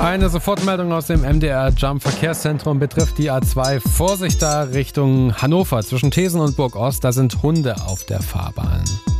Eine Sofortmeldung aus dem MDR Jump Verkehrszentrum betrifft die A2. Vorsicht da Richtung Hannover zwischen Thesen und Burg Ost. Da sind Hunde auf der Fahrbahn.